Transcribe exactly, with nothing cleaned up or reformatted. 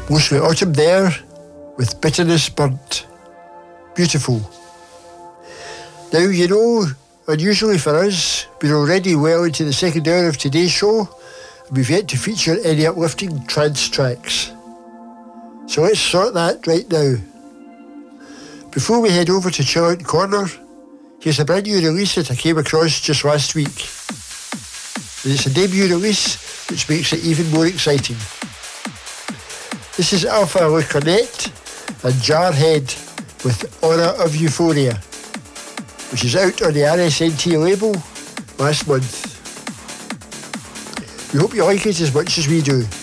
Mostly autumn there, with bitterness burnt. Beautiful. Now, you know, unusually for us, we're already well into the second hour of today's show, and we've yet to feature any uplifting trance tracks. So let's sort that right now. Before we head over to Chill Out Corner, here's a brand new release that I came across just last week. And it's a debut release, which makes it even more exciting. This is Alpha Le Cornet and Jarhead with Aura of Euphoria, which is out on the R S N T label last month. We hope you like it as much as we do.